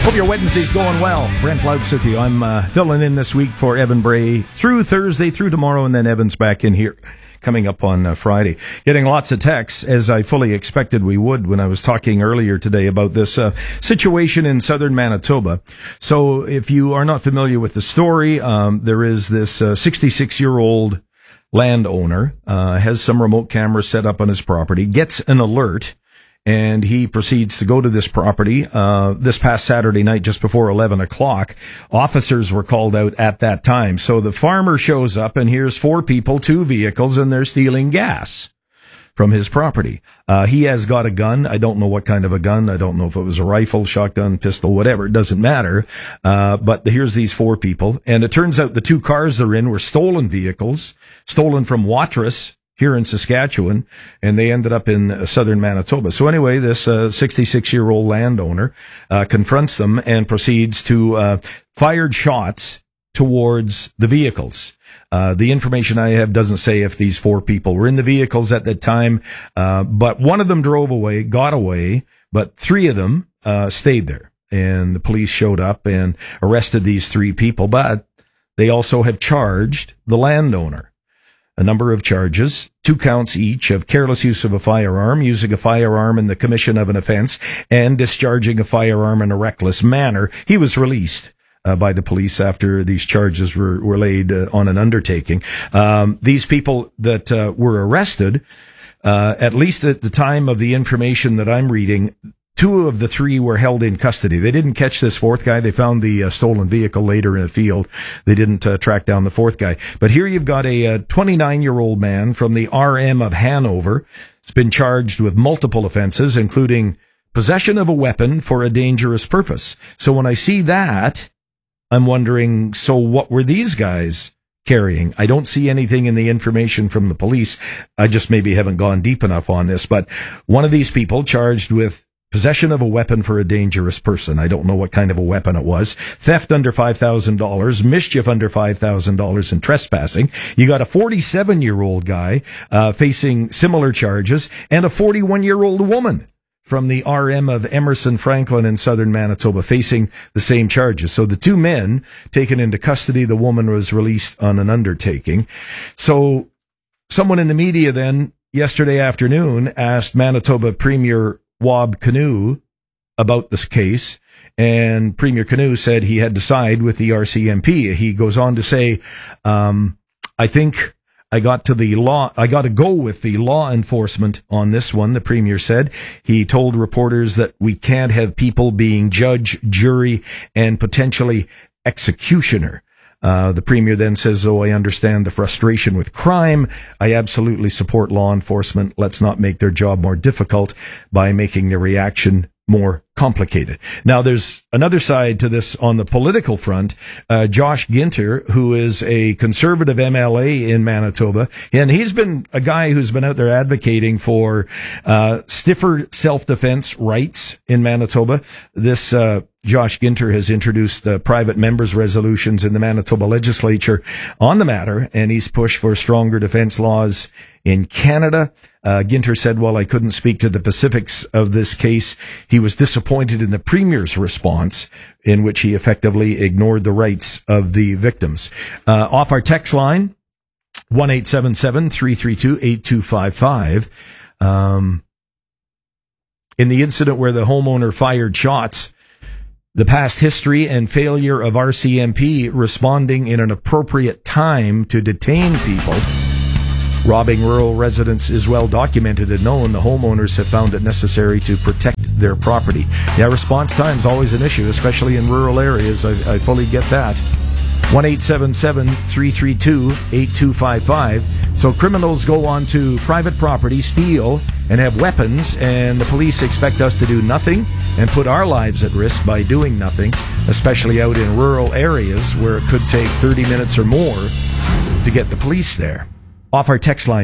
Hope your Wednesday's going well. Brent Louts with you. I'm filling in this week for Evan Bray through Thursday, through tomorrow, and then Evan's back in here coming up on Friday. Getting lots of texts, as I fully expected we would when I was talking earlier today about this situation in southern Manitoba. So if you are not familiar with the story, there is this 66-year-old landowner, has some remote cameras set up on his property, gets an alert, and he proceeds to go to this property this past Saturday night just before 11 o'clock. Officers were called out at that time. So the farmer shows up, and here's 4 people, 2 vehicles, and they're stealing gas from his property. He has got a gun. I don't know what kind of a gun. I don't know if it was a rifle, shotgun, pistol, whatever. It doesn't matter. But here's these 4 people. And it turns out the 2 cars they're in were stolen vehicles, stolen from Watrous here in Saskatchewan, and they ended up in southern Manitoba. So anyway, this 66-year-old landowner confronts them and proceeds to fire shots towards the vehicles. The information I have doesn't say if these 4 people were in the vehicles at that time, but one of them drove away, got away, but 3 of them stayed there. And the police showed up and arrested these 3 people, but they also have charged the landowner a number of charges, 2 counts each of careless use of a firearm, using a firearm in the commission of an offense, and discharging a firearm in a reckless manner. He was released by the police after these charges were laid on an undertaking. These people that were arrested, at least at the time of the information that I'm reading, 2 of the 3 were held in custody. They didn't catch this 4th guy. They found the stolen vehicle later in a field. They didn't track down the 4th guy. But here you've got a 29-year-old man from the RM of Hanover. He's been charged with multiple offenses, including possession of a weapon for a dangerous purpose. So when I see that, I'm wondering, so what were these guys carrying? I don't see anything in the information from the police. I just maybe haven't gone deep enough on this. But one of these people charged with possession of a weapon for a dangerous person. I don't know what kind of a weapon it was. Theft under $5,000, mischief under $5,000, and trespassing. You got a 47-year-old guy facing similar charges, and a 41-year-old woman from the RM of Emerson Franklin in southern Manitoba facing the same charges. So the 2 men taken into custody, the woman was released on an undertaking. So someone in the media then yesterday afternoon asked Manitoba Premier Wab Kinew about this case, and Premier Kinew said he had to side with the RCMP. He goes on to say, I think I got to go with the law enforcement on this one, the Premier said. He told reporters that we can't have people being judge, jury, and potentially executioner. The Premier then says, oh, I understand the frustration with crime. I absolutely support law enforcement. Let's not make their job more difficult by making the reaction more complicated. Now, there's another side to this on the political front. Josh Ginter, who is a conservative MLA in Manitoba, and he's been a guy who's been out there advocating for stiffer self-defense rights in Manitoba. This Josh Ginter has introduced private members' resolutions in the Manitoba legislature on the matter, and he's pushed for stronger defense laws in Canada. Ginter said, while I couldn't speak to the specifics of this case, he was disappointed in the Premier's response, in which he effectively ignored the rights of the victims. Off our text line, 1-877-332-8255. In the incident where the homeowner fired shots, the past history and failure of RCMP responding in an appropriate time to detain people robbing rural residents is well documented and known. The homeowners have found it necessary to protect their property. Yeah, response time is always an issue, especially in rural areas. I fully get that. 1-877-332-8255. So criminals go onto private property, steal, and have weapons, and the police expect us to do nothing and put our lives at risk by doing nothing, especially out in rural areas where it could take 30 minutes or more to get the police there. Off our text line,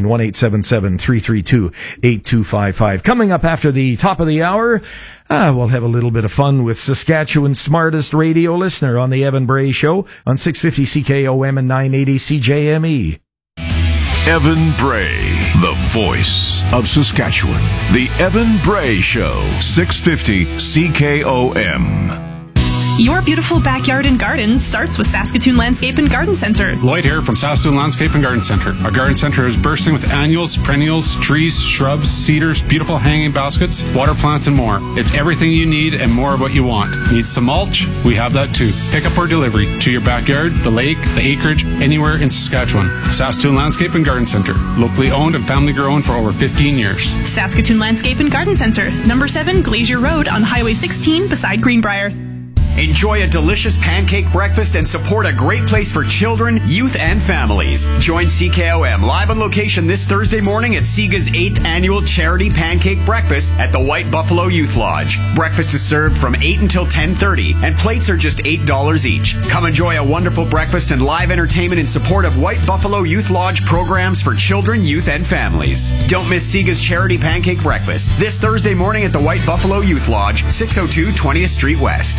1-877-332-8255. Coming up after the top of the hour, we'll have a little bit of fun with Saskatchewan's smartest radio listener on the Evan Bray Show on 650 CKOM and 980 CJME. Evan Bray, the voice of Saskatchewan. The Evan Bray Show, 650 CKOM. Your beautiful backyard and garden starts with Saskatoon Landscape and Garden Centre. Lloyd here from Saskatoon Landscape and Garden Centre. Our garden centre is bursting with annuals, perennials, trees, shrubs, cedars, beautiful hanging baskets, water plants, and more. It's everything you need and more of what you want. Need some mulch? We have that too. Pick up or delivery to your backyard, the lake, the acreage, anywhere in Saskatchewan. Saskatoon Landscape and Garden Centre. Locally owned and family grown for over 15 years. Saskatoon Landscape and Garden Centre, number 7 Glacier Road on Highway 16 beside Greenbrier. Enjoy a delicious pancake breakfast and support a great place for children, youth, and families. Join CKOM live on location this Thursday morning at SIGA's 8th annual charity pancake breakfast at the White Buffalo Youth Lodge. Breakfast is served from 8 until 10:30, and plates are just $8 each. Come enjoy a wonderful breakfast and live entertainment in support of White Buffalo Youth Lodge programs for children, youth, and families. Don't miss SIGA's charity pancake breakfast this Thursday morning at the White Buffalo Youth Lodge, 602 20th Street West.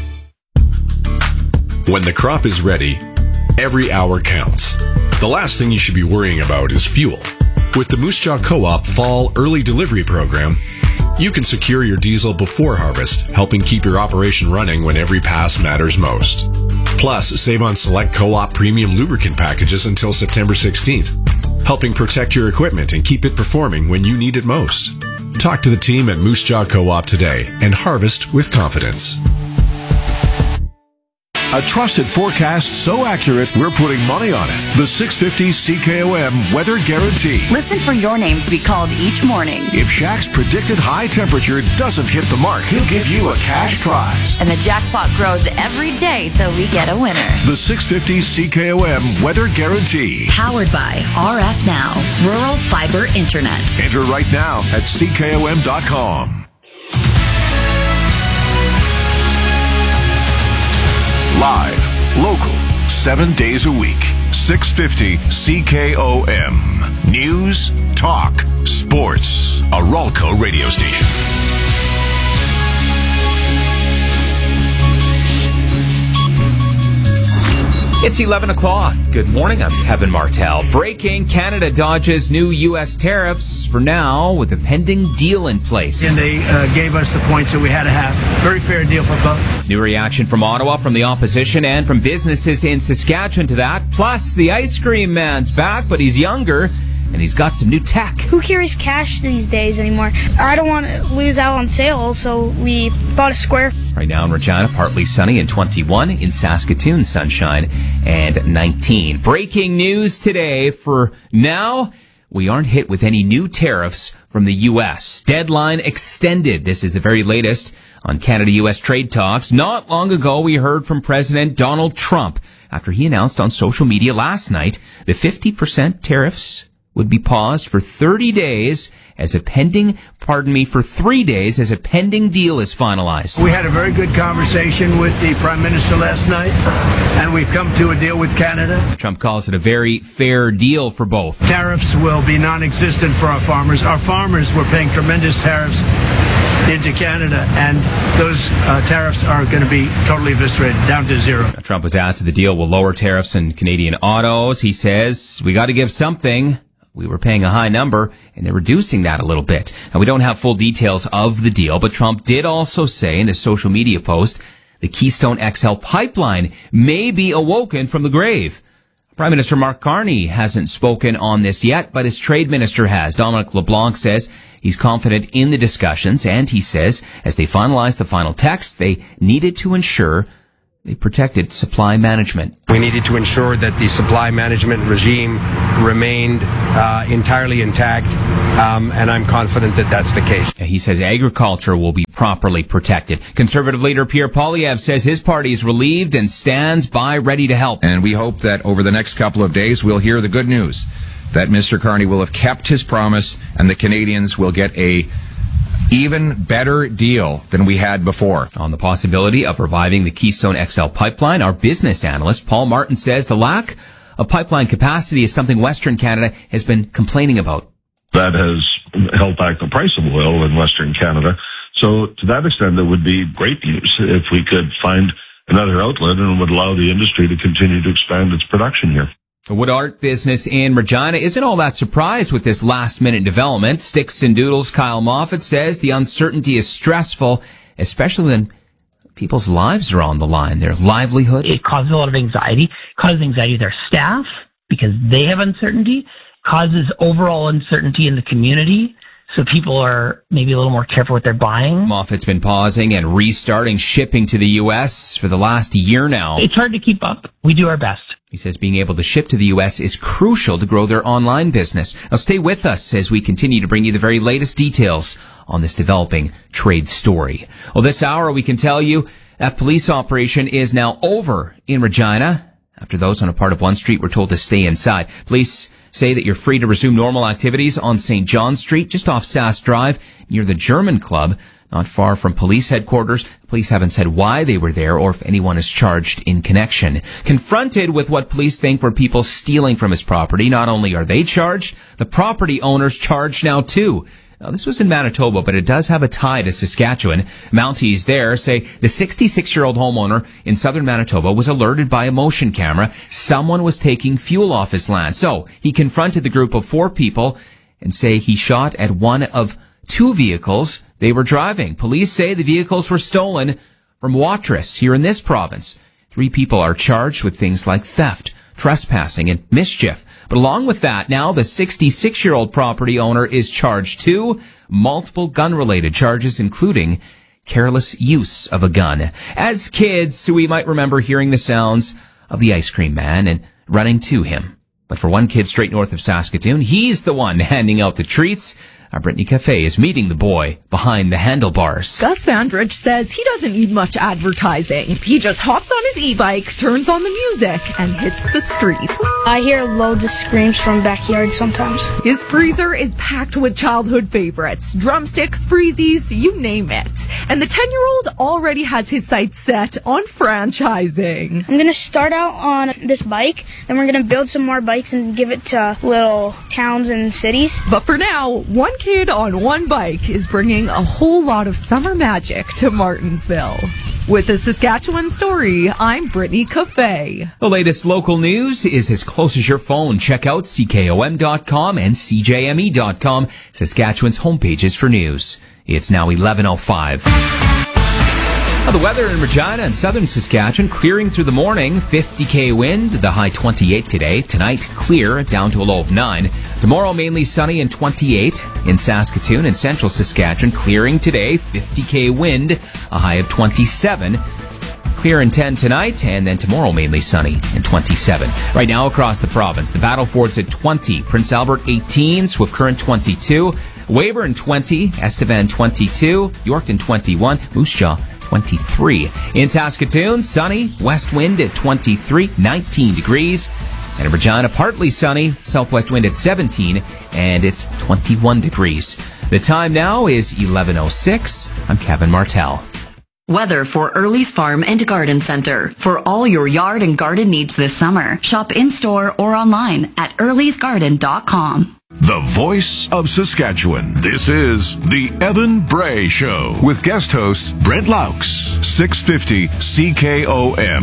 When the crop is ready, every hour counts. The last thing you should be worrying about is fuel. With the Moose Jaw Co-op Fall Early Delivery Program, you can secure your diesel before harvest, helping keep your operation running when every pass matters most. Plus, save on select Co-op premium lubricant packages until September 16th, helping protect your equipment and keep it performing when you need it most. Talk to the team at Moose Jaw Co-op today and harvest with confidence. A trusted forecast so accurate, we're putting money on it. The 650 CKOM Weather Guarantee. Listen for your name to be called each morning. If Shaq's predicted high temperature doesn't hit the mark, he'll give you a cash prize. And the jackpot grows every day till we get a winner. The 650 CKOM Weather Guarantee. Powered by RF Now, Rural Fiber Internet. Enter right now at CKOM.com. Live, local, 7 days a week. 650 CKOM. News, talk, sports. A Ralco radio station. It's 11 o'clock. Good morning. I'm Kevin Martell. Breaking: Canada dodges new U.S. tariffs for now with a pending deal in place. And they gave us the points that we had to have. Very fair deal for both. New reaction from Ottawa, from the opposition, and from businesses in Saskatchewan to that. Plus, the ice cream man's back, but he's younger, and he's got some new tech. Who carries cash these days anymore? I don't want to lose out on sales, so we bought a square. Right now in Regina, partly sunny and 21. In Saskatoon, sunshine and 19. Breaking news today. For now, we aren't hit with any new tariffs from the U.S. Deadline extended. This is the very latest on Canada-U.S. trade talks. Not long ago, we heard from President Donald Trump after he announced on social media last night the 50% tariffs would be paused for 30 days as a pending, for 3 days as a pending deal is finalized. We had a very good conversation with the Prime Minister last night, and we've come to a deal with Canada. Trump calls it a very fair deal for both. Tariffs will be non-existent for our farmers. Our farmers were paying tremendous tariffs into Canada, and those tariffs are going to be totally eviscerated, down to zero. Trump was asked if the deal will lower tariffs in Canadian autos. He says, we got to give something. We were paying a high number, and they're reducing that a little bit. Now, we don't have full details of the deal, but Trump did also say in his social media post, the Keystone XL pipeline may be awoken from the grave. Prime Minister Mark Carney hasn't spoken on this yet, but his trade minister has. Dominic LeBlanc says he's confident in the discussions, and he says as they finalize the final text, they needed to ensure they protected supply management. We needed to ensure that the supply management regime remained entirely intact, and I'm confident that that's the case. He says agriculture will be properly protected. Conservative leader Pierre Poilievre says his party is relieved and stands by ready to help. And we hope that over the next couple of days we'll hear the good news, that Mr. Carney will have kept his promise and the Canadians will get a even better deal than we had before. On the possibility of reviving the Keystone XL pipeline, our business analyst Paul Martin says the lack of pipeline capacity is something Western Canada has been complaining about. That has held back the price of oil in Western Canada. So to that extent, it would be great news if we could find another outlet and would allow the industry to continue to expand its production here. The wood art business in Regina isn't all that surprised with this last-minute development. Sticks and Doodles' Kyle Moffat says the uncertainty is stressful, especially when people's lives are on the line, their livelihood. It causes a lot of anxiety. It causes anxiety to their staff because they have uncertainty. Causes overall uncertainty in the community. So people are maybe a little more careful what they're buying. Moffat's been pausing and restarting shipping to the U.S. for the last year now. It's hard to keep up. We do our best. He says being able to ship to the U.S. is crucial to grow their online business. Now stay with us as we continue to bring you the very latest details on this developing trade story. Well, this hour we can tell you that police operation is now over in Regina after those on a part of 1 Street were told to stay inside. Police say that you're free to resume normal activities on St. John Street, just off Sass Drive, near the German Club, not far from police headquarters. Police haven't said why they were there or if anyone is charged in connection. Confronted with what police think were people stealing from his property, not only are they charged, the property owner's charged now too. Now, this was in Manitoba, but it does have a tie to Saskatchewan. Mounties there say the 66-year-old homeowner in southern Manitoba was alerted by a motion camera someone was taking fuel off his land. So he confronted the group of 4 people and say he shot at one of 2 vehicles they were driving. Police say the vehicles were stolen from Watrous here in this province. 3 people are charged with things like theft, trespassing, and mischief. But along with that, now the 66-year-old property owner is charged too. Multiple gun-related charges, including careless use of a gun. As kids, we might remember hearing the sounds of the ice cream man and running to him. But for one kid straight north of Saskatoon, he's the one handing out the treats. Our Brittany Cafe is meeting the boy behind the handlebars. Gus Vandrich says he doesn't need much advertising. He just hops on his e-bike, turns on the music, and hits the streets. I hear loads of screams from backyard sometimes. His freezer is packed with childhood favorites. Drumsticks, freezies, you name it. And the 10-year-old already has his sights set on franchising. I'm going to start out on this bike, then we're going to build some more bikes and give it to little towns and cities. But for now, one kid on one bike is bringing a whole lot of summer magic to Martinsville. With the Saskatchewan Story, I'm Brittany Cafe. The latest local news is as close as your phone. Check out CKOM.com and CJME.com, Saskatchewan's homepages for news. It's now 11:05. The weather in Regina and southern Saskatchewan, clearing through the morning, 50k wind, the high 28 today. Tonight, clear, down to a low of 9. Tomorrow, mainly sunny and 28 in Saskatoon and central Saskatchewan, clearing today, 50k wind, a high of 27. Clear and 10 tonight, and then tomorrow mainly sunny and 27. Right now across the province, the Battleford's at 20, Prince Albert 18, Swift Current 22, Weyburn 20, Estevan 22, Yorkton 21, Moose Jaw 23. In Saskatoon, sunny, west wind at 23, 19 degrees. And in Regina, partly sunny, southwest wind at 17, and it's 21 degrees. The time now is 11:06. I'm Kevin Martell. Weather for Early's Farm and Garden Center. For all your yard and garden needs this summer, shop in-store or online at earlysgarden.com. The voice of Saskatchewan. This is the Evan Bray Show with guest host Brent Laux, 650 CKOM.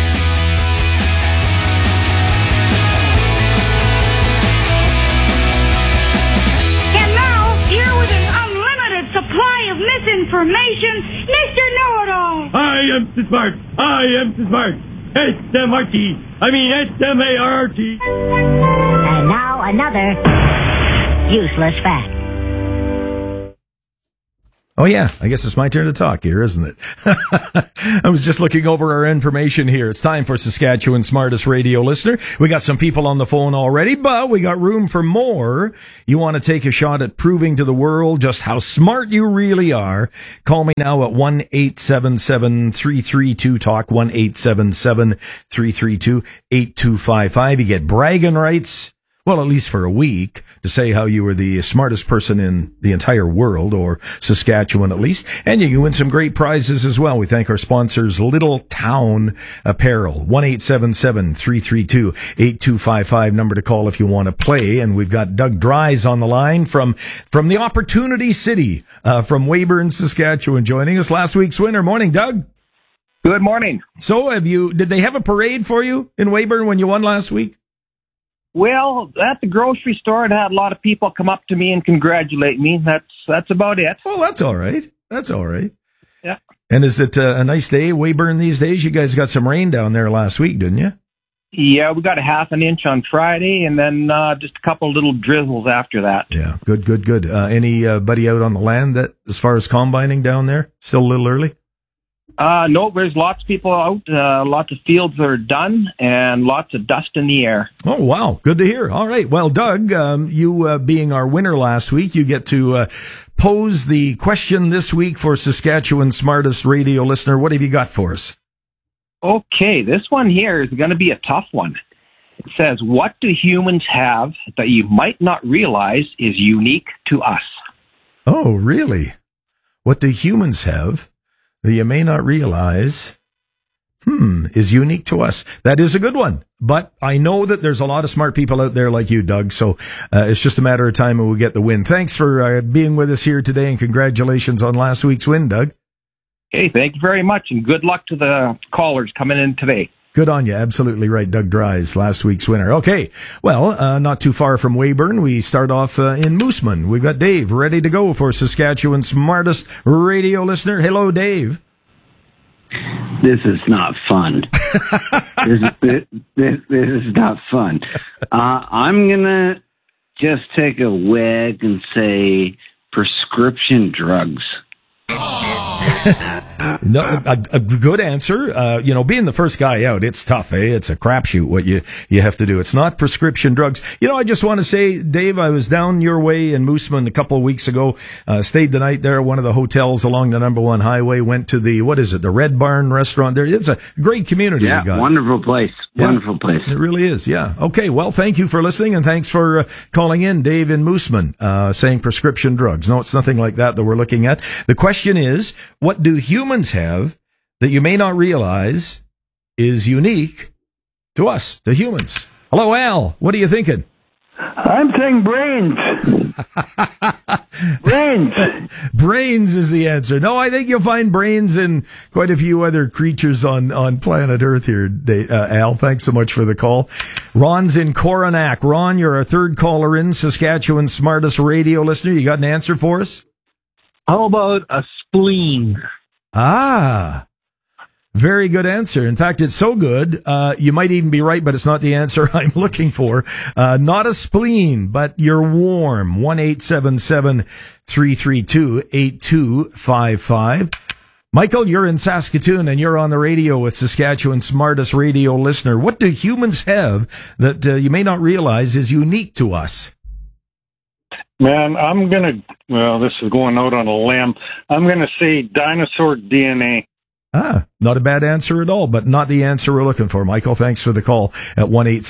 And now, here with an unlimited supply of misinformation, Mr. Know-It-All. I am so smart. I am so smart. S-M-R-T. I mean S-M-A-R-T. And now another useless fact. Oh, yeah. I guess it's my turn to talk here, isn't it? I was just looking over our information here. It's time for Saskatchewan's smartest radio listener. We got some people on the phone already, but we got room for more. You want to take a shot at proving to the world just how smart you really are? Call me now at 1-877-332-TALK, 1-877-332-8255. You get bragging rights. Well, at least for a week, to say how you were the smartest person in the entire world, or Saskatchewan at least. And you can win some great prizes as well. We thank our sponsors, Little Town Apparel. 1-877-332-8255, number to call if you want to play. And we've got Doug Dries on the line from the Opportunity City, from Weyburn, Saskatchewan, joining us. Last week's winner. Morning, Doug. Good morning. So did they have a parade for you in Weyburn when you won last week? Well, at the grocery store, it had a lot of people come up to me and congratulate me. That's about it. Well, that's all right. That's all right. Yeah. And is it a nice day, Weyburn, these days? You guys got some rain down there last week, didn't you? Yeah, we got a half an inch on Friday, and then just a couple little drizzles after that. Yeah, good. Anybody out on the land that, as far as combining down there? Still a little early? No, there's lots of people out. Lots of fields are done, and lots of dust in the air. Oh, wow. Good to hear. All right. Well, Doug, you being our winner last week, you get to pose the question this week for Saskatchewan's smartest radio listener. What have you got for us? Okay, this one here is going to be a tough one. It says, what do humans have that you might not realize is unique to us? Oh, really? What do humans have that you may not realize is unique to us? That is a good one. But I know that there's a lot of smart people out there like you, Doug, so it's just a matter of time and we'll get the win. Thanks for being with us here today, and congratulations on last week's win, Doug. Okay, thank you very much, and good luck to the callers coming in today. Good on you. Absolutely right. Doug Dries, last week's winner. Okay. Well, not too far from Weyburn. We start off in Mooseman. We've got Dave ready to go for Saskatchewan's smartest radio listener. Hello, Dave. This is not fun. this is not fun. I'm going to just take a wag and say prescription drugs. No, a good answer. Being the first guy out, it's tough, eh? It's a crapshoot what you have to do. It's not prescription drugs. I just want to say, Dave, I was down your way in Mooseman a couple of weeks ago, stayed the night there at one of the hotels along the number 1 highway, went to the Red Barn restaurant there. It's a great community. Yeah, wonderful place. Yeah, wonderful place. It really is, yeah. Okay, well, thank you for listening, and thanks for calling in, Dave in Mooseman, saying prescription drugs. No, it's nothing like that we're looking at. The question is, what do humans have that you may not realize is unique to us, the humans? Hello, Al. What are you thinking? I'm saying brains. Brains. Brains is the answer. No, I think you'll find brains in quite a few other creatures on planet Earth here, Al. Thanks so much for the call. Ron's in Coronac. Ron, you're our third caller in, Saskatchewan's smartest radio listener. You got an answer for us? How about a spleen? Very good answer. In fact, it's so good, you might even be right, but it's not the answer I'm looking for. Not a spleen, but you're warm. 1-877-332-8255. Michael, you're in Saskatoon and you're on the radio with Saskatchewan's smartest radio listener. What do humans have that you may not realize is unique to us? Man, this is going out on a limb. I'm going to say dinosaur DNA. Not a bad answer at all, but not the answer we're looking for. Michael, thanks for the call at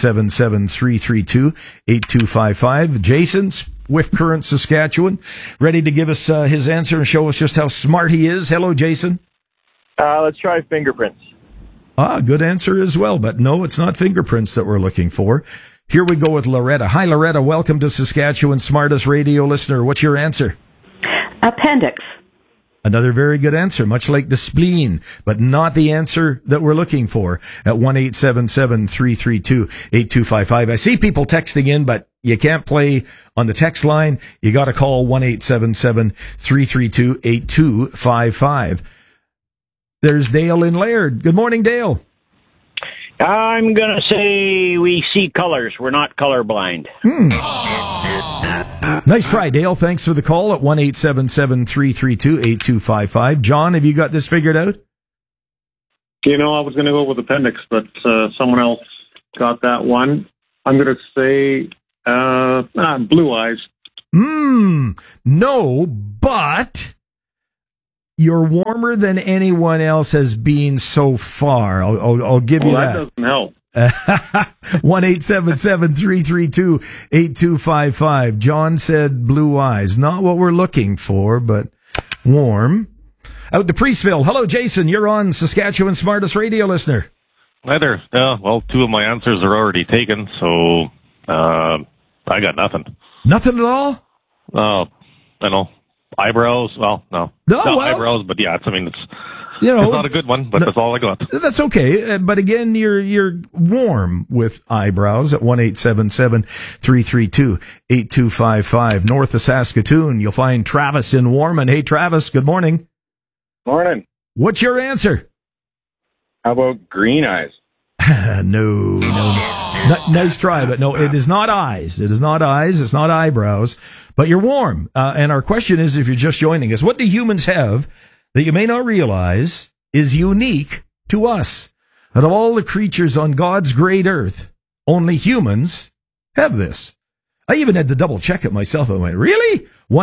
1-877-332-8255. Jason, Swift Current, Saskatchewan, ready to give us his answer and show us just how smart he is. Hello, Jason. Let's try fingerprints. Good answer as well, but no, it's not fingerprints that we're looking for. Here we go with Loretta. Hi, Loretta. Welcome to Saskatchewan's smartest radio listener. What's your answer? Appendix. Another very good answer, much like the spleen, but not the answer that we're looking for at 1-877-332-8255. I see people texting in, but you can't play on the text line. You got to call 1-877-332-8255. There's Dale in Laird. Good morning, Dale. I'm going to say we see colors. We're not colorblind. Nice try, Dale. Thanks for the call at 1-877-332-8255. John, have you got this figured out? I was going to go with appendix, but someone else got that one. I'm going to say blue eyes. No, but you're warmer than anyone else has been so far. I'll give you that. That doesn't help. 1-877-332-8255. John said blue eyes. Not what we're looking for, but warm. Out to Priestville. Hello, Jason. You're on Saskatchewan's smartest radio listener. Hi there. Well, two of my answers are already taken, so I got nothing. Nothing at all? I know. Eyebrows? Well, no. Not eyebrows, but yeah, it's not a good one, but that's all I got. That's okay. But again, you're warm with eyebrows at 1-877-332-8255. North of Saskatoon, you'll find Travis in Warman. Hey, Travis, good morning. Morning. What's your answer? How about green eyes? No. Nice try, but no, it is not eyes. It is not eyes. It's not eyebrows, but you're warm. And our question is, if you're just joining us, what do humans have that you may not realize is unique to us? Out of all the creatures on God's great earth, only humans have this. I even had to double check it myself. I went, really?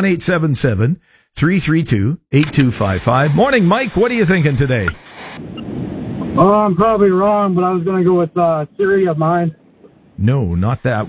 1-877-332-8255. Morning, Mike. What are you thinking today? Oh, I'm probably wrong, but I was going to go with theory of mind. No, not that.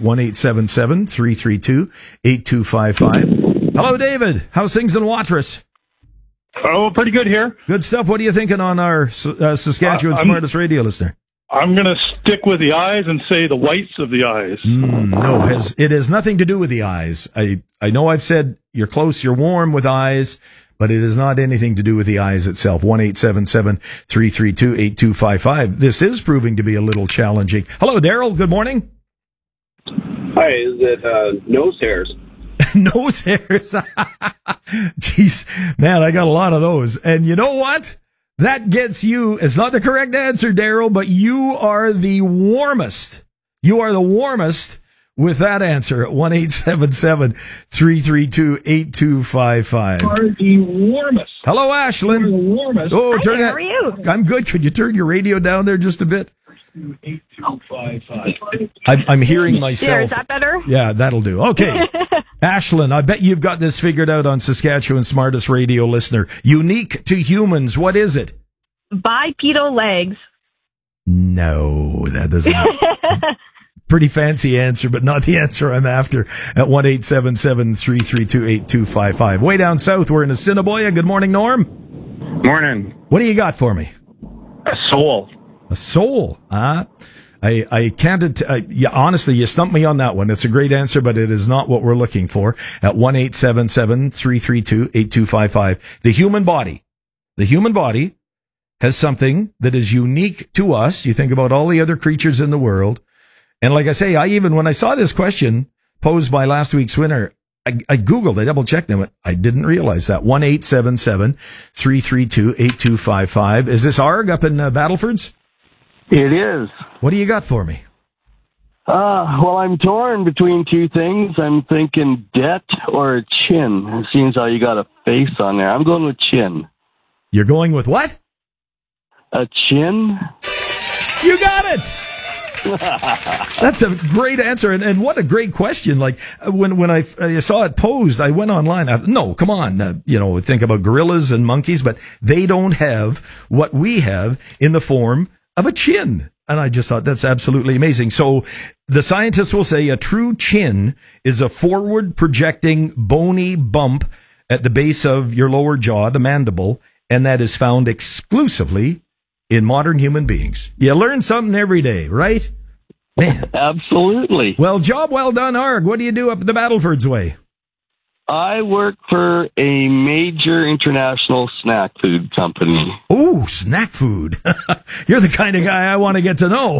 1-877-332-8255. Hello, David. How's things in Watrous? Oh, pretty good here. Good stuff. What are you thinking on our Saskatchewan Smartest Radio listener? I'm going to stick with the eyes and say the whites of the eyes. No, it has nothing to do with the eyes. I know I've said you're close, you're warm with eyes, but it has not anything to do with the eyes itself. 1-877-332-8255. This is proving to be a little challenging. Hello, Daryl. Good morning. Hi, is it nose hairs? Nose hairs. Jeez, man, I got a lot of those. And you know what? That gets you, it's not the correct answer, Daryl, but you are the warmest. You are the warmest with that answer at 1-877-332-8255. You are the warmest. Hello, Ashlyn. You are the warmest. Oh, Hi, turn how that. are you? I'm good. Could you turn your radio down there just a bit? 8255. I'm hearing myself. Yeah, is that better? Yeah, that'll do. Okay. Ashlyn, I bet you've got this figured out on Saskatchewan's Smartest Radio listener. Unique to humans, what is it? Bipedal legs. No, that doesn't. Pretty fancy answer, but not the answer I'm after at 1-877-332-8255. Way down south, we're in Assiniboia. Good morning, Norm. Morning. What do you got for me? A soul. A soul, I can't, honestly, you stumped me on that one. It's a great answer, but it is not what we're looking for at 1-877-332-8255. The human body has something that is unique to us. You think about all the other creatures in the world. And like I say, when I saw this question posed by last week's winner, I Googled, I double checked them. I didn't realize that. 1-877-332-8255. Is this ARG up in Battlefords? It is. What do you got for me? Well, I'm torn between two things. I'm thinking debt or a chin. It seems how you got a face on there. I'm going with chin. You're going with what? A chin. You got it! That's a great answer, and what a great question. Like, when I saw it posed, I went online. No, come on. Think about gorillas and monkeys, but they don't have what we have in the form of a chin. And I just thought that's absolutely amazing. So the scientists will say a true chin is a forward projecting bony bump at the base of your lower jaw, the mandible, and that is found exclusively in modern human beings. You learn something every day, right? Man. Absolutely. Well, job well done, ARG. What do you do up the Battlefords way? I work for a major international snack food company. Oh, snack food. You're the kind of guy I want to get to know.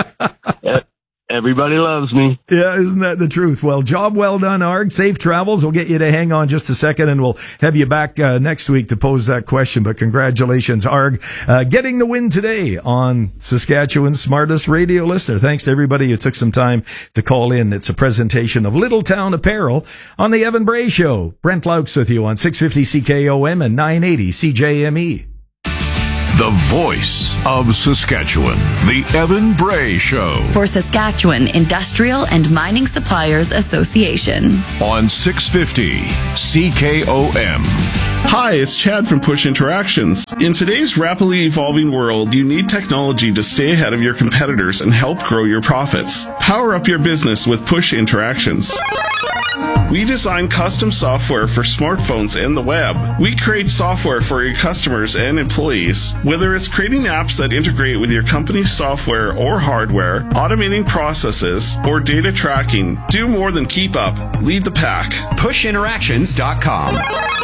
Everybody loves me. Yeah, isn't that the truth? Well, job well done, ARG. Safe travels. We'll get you to hang on just a second, and we'll have you back next week to pose that question. But congratulations, ARG, getting the win today on Saskatchewan's Smartest Radio listener. Thanks to everybody who took some time to call in. It's a presentation of Little Town Apparel on the Evan Bray Show. Brent Laux with you on 650 CKOM and 980 CJME. The voice of Saskatchewan, the Evan Bray Show. For Saskatchewan Industrial and Mining Suppliers Association. On 650 CKOM. Hi, it's Chad from Push Interactions. In today's rapidly evolving world, you need technology to stay ahead of your competitors and help grow your profits. Power up your business with Push Interactions. We design custom software for smartphones and the web. We create software for your customers and employees. Whether it's creating apps that integrate with your company's software or hardware, automating processes, or data tracking, do more than keep up. Lead the pack. PushInteractions.com.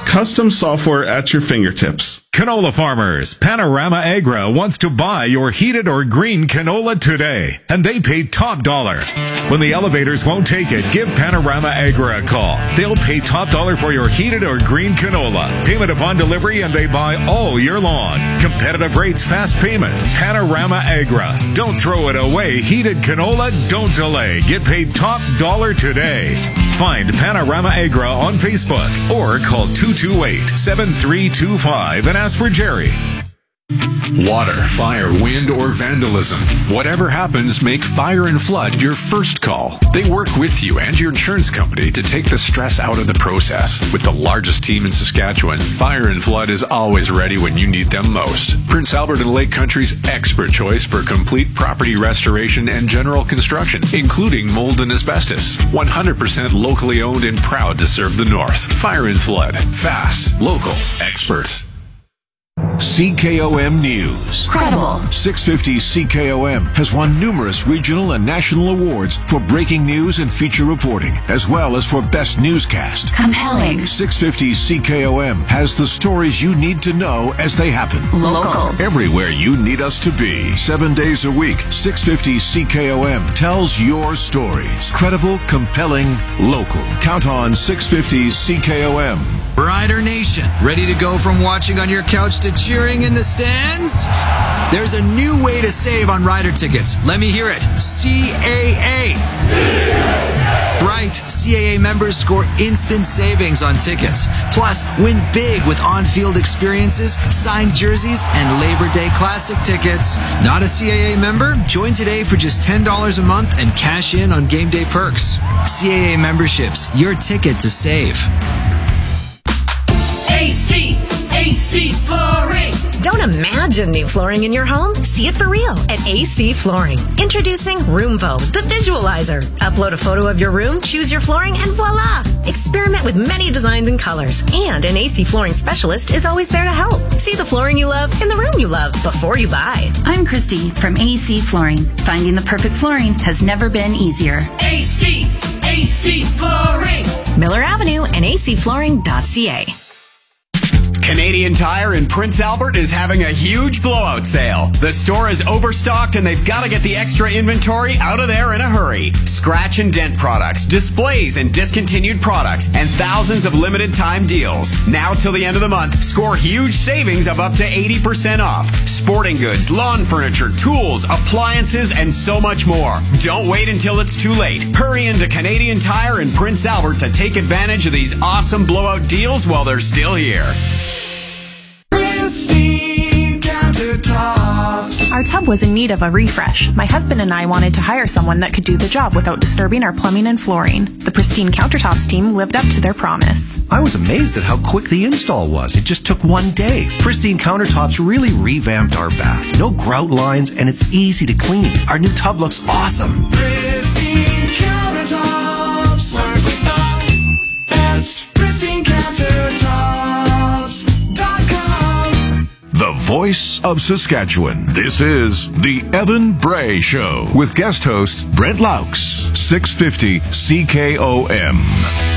Custom software at your fingertips. Canola farmers, Panorama Agra wants to buy your heated or green canola today, and they pay top dollar. When the elevators won't take it, give Panorama Agra a call. They'll pay top dollar for your heated or green canola. Payment upon delivery, and they buy all year long. Competitive rates, fast payment. Panorama Agra. Don't throw it away. Heated canola, don't delay. Get paid top dollar today. Find Panorama Agra on Facebook or call 228-7325 and ask for Jerry. Water, fire, wind, or vandalism. Whatever happens, make Fire and Flood your first call. They work with you and your insurance company to take the stress out of the process. With the largest team in Saskatchewan, Fire and Flood is always ready when you need them most. Prince Albert and Lake Country's expert choice for complete property restoration and general construction, including mold and asbestos. 100% locally owned and proud to serve the North. Fire and Flood. Fast, local, expert. CKOM News. Credible. 650 CKOM has won numerous regional and national awards for breaking news and feature reporting, as well as for best newscast. Compelling. 650 CKOM has the stories you need to know as they happen. Local. Everywhere you need us to be. 7 days a week, 650 CKOM tells your stories. Credible, compelling, local. Count on 650 CKOM. Rider Nation, ready to go from watching on your couch to cheering in the stands? There's a new way to save on Rider tickets. Let me hear it. CAA. Right, CAA members score instant savings on tickets. Plus, win big with on-field experiences, signed jerseys, and Labor Day Classic tickets. Not a CAA member? Join today for just $10 a month and cash in on game day perks. CAA memberships, your ticket to save. AC Flooring. Don't imagine new flooring in your home. See it for real at AC Flooring. Introducing Roomvo, the visualizer. Upload a photo of your room, choose your flooring, and voila! Experiment with many designs and colors. And an AC Flooring specialist is always there to help. See the flooring you love in the room you love before you buy. I'm Christy from AC Flooring. Finding the perfect flooring has never been easier. AC Flooring. Miller Avenue and acflooring.ca. Canadian Tire in Prince Albert is having a huge blowout sale. The store is overstocked and they've got to get the extra inventory out of there in a hurry. Scratch and dent products, displays and discontinued products, and thousands of limited time deals. Now till the end of the month, score huge savings of up to 80% off. Sporting goods, lawn furniture, tools, appliances, and so much more. Don't wait until it's too late. Hurry into Canadian Tire in Prince Albert to take advantage of these awesome blowout deals while they're still here. Our tub was in need of a refresh. My husband and I wanted to hire someone that could do the job without disturbing our plumbing and flooring. The Pristine Countertops team lived up to their promise. I was amazed at how quick the install was. It just took one day. Pristine Countertops really revamped our bath. No grout lines, and it's easy to clean. Our new tub looks awesome. Pristine Countertops. Work with the best. Pristine Countertops.com. The voice of Saskatchewan. This is The Evan Bray Show with guest host Brent Laux, 650 CKOM.